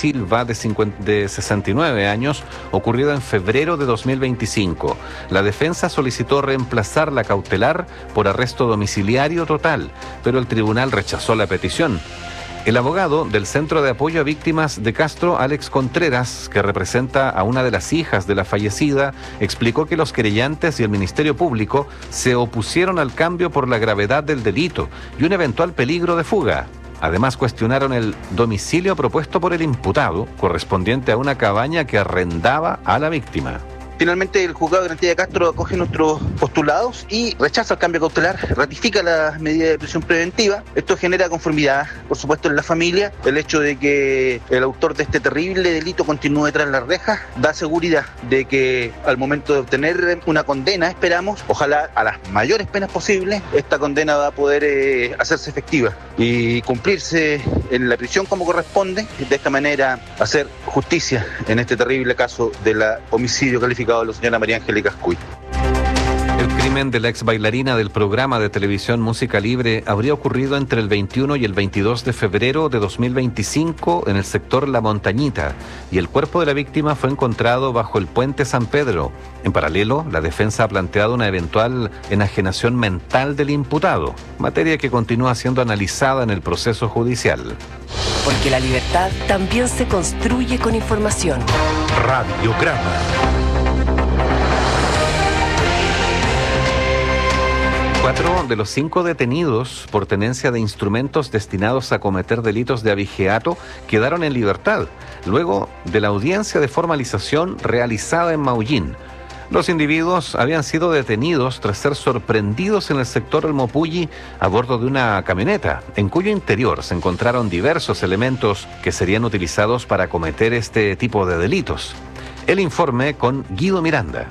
Silva, de 69 años, ocurrido en febrero de 2025. La defensa solicitó reemplazar la cautelar por arresto domiciliario total, pero el tribunal rechazó la petición. El abogado del Centro de Apoyo a Víctimas de Castro, Alex Contreras, que representa a una de las hijas de la fallecida, explicó que los querellantes y el Ministerio Público se opusieron al cambio por la gravedad del delito y un eventual peligro de fuga. Además, cuestionaron el domicilio propuesto por el imputado, correspondiente a una cabaña que arrendaba a la víctima. Finalmente, el juzgado de garantía de Castro acoge nuestros postulados y rechaza el cambio cautelar, ratifica la medida de prisión preventiva. Esto genera conformidad, por supuesto, en la familia. El hecho de que el autor de este terrible delito continúe tras las rejas da seguridad de que al momento de obtener una condena, esperamos, ojalá a las mayores penas posibles, esta condena va a poder hacerse efectiva y cumplirse en la prisión como corresponde. De esta manera, hacer justicia en este terrible caso del homicidio calificado de la señora María Angélica Ascuy. El crimen de la ex bailarina del programa de televisión Música Libre habría ocurrido entre el 21 y el 22 de febrero de 2025 en el sector La Montañita, y el cuerpo de la víctima fue encontrado bajo el puente San Pedro. En paralelo, la defensa ha planteado una eventual enajenación mental del imputado, materia que continúa siendo analizada en el proceso judicial. Porque la libertad también se construye con información. Radiograma. 4 de los 5 detenidos por tenencia de instrumentos destinados a cometer delitos de abigeato quedaron en libertad, luego de la audiencia de formalización realizada en Maullín. Los individuos habían sido detenidos tras ser sorprendidos en el sector El Mopulli a bordo de una camioneta, en cuyo interior se encontraron diversos elementos que serían utilizados para cometer este tipo de delitos. El informe con Guido Miranda.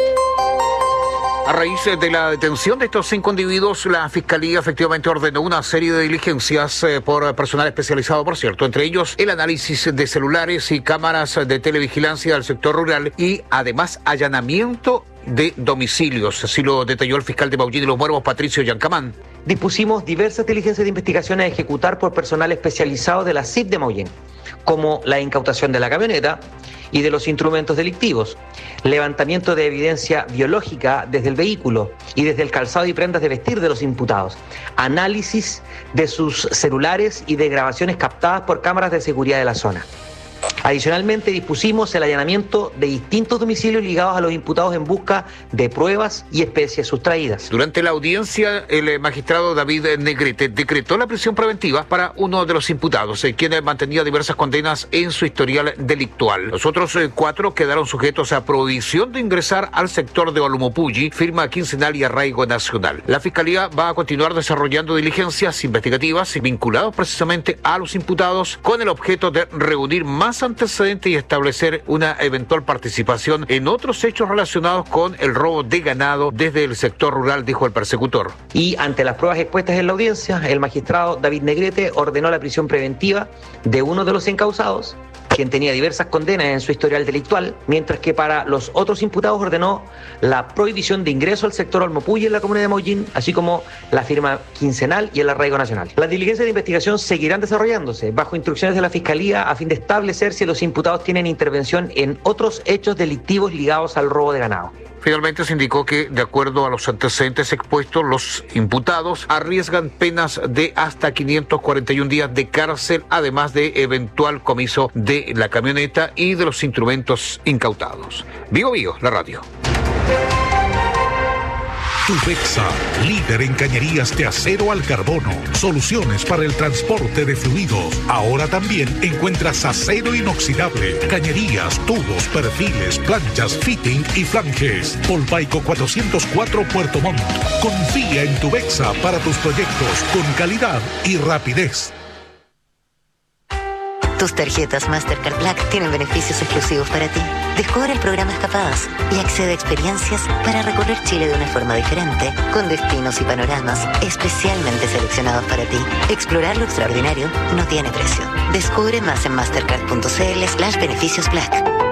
A raíz de la detención de estos 5 individuos, la Fiscalía efectivamente ordenó una serie de diligencias por personal especializado, por cierto, entre ellos el análisis de celulares y cámaras de televigilancia del sector rural y además allanamiento de domicilios, así lo detalló el fiscal de Maullín y Los Muertos, Patricio Yancamán. Dispusimos diversas diligencias de investigación a ejecutar por personal especializado de la CIP de Maullín, como la incautación de la camioneta y de los instrumentos delictivos, levantamiento de evidencia biológica desde el vehículo y desde el calzado y prendas de vestir de los imputados, análisis de sus celulares y de grabaciones captadas por cámaras de seguridad de la zona. Adicionalmente, dispusimos el allanamiento de distintos domicilios ligados a los imputados en busca de pruebas y especies sustraídas. Durante la audiencia, el magistrado David Negrete decretó la prisión preventiva para uno de los imputados, quien mantenía diversas condenas en su historial delictual. Los otros 4 quedaron sujetos a prohibición de ingresar al sector de Olumopulli, firma quincenal y arraigo nacional. La Fiscalía va a continuar desarrollando diligencias investigativas vinculadas precisamente a los imputados con el objeto de reunir más antecedentes y establecer una eventual participación en otros hechos relacionados con el robo de ganado desde el sector rural, dijo el persecutor. Y ante las pruebas expuestas en la audiencia, el magistrado David Negrete ordenó la prisión preventiva de uno de los encausados, quien tenía diversas condenas en su historial delictual, mientras que para los otros imputados ordenó la prohibición de ingreso al sector Olmopulli en la comuna de Maullín, así como la firma quincenal y el arraigo nacional. Las diligencias de investigación seguirán desarrollándose bajo instrucciones de la Fiscalía a fin de establecer si los imputados tienen intervención en otros hechos delictivos ligados al robo de ganado. Finalmente se indicó que, de acuerdo a los antecedentes expuestos, los imputados arriesgan penas de hasta 541 días de cárcel, además de eventual comiso de la camioneta y de los instrumentos incautados. Vigo, la radio. Tubexa, líder en cañerías de acero al carbono. Soluciones para el transporte de fluidos. Ahora también encuentras acero inoxidable, cañerías, tubos, perfiles, planchas, fitting y flanges. Polpaico 404 Puerto Montt. Confía en Tubexa para tus proyectos con calidad y rapidez. Tus tarjetas Mastercard Black tienen beneficios exclusivos para ti. Descubre el programa Escapadas y accede a experiencias para recorrer Chile de una forma diferente, con destinos y panoramas especialmente seleccionados para ti. Explorar lo extraordinario no tiene precio. Descubre más en mastercard.cl/beneficios Black.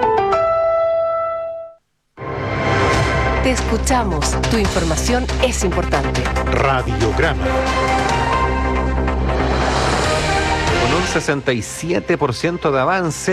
Te escuchamos. Tu información es importante. Radiograma. Con un 67% de avance,